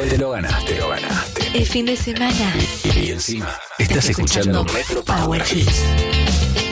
Te lo ganaste, lo ganaste. El fin de semana. Y encima, estás escuchando Metro Power Hits.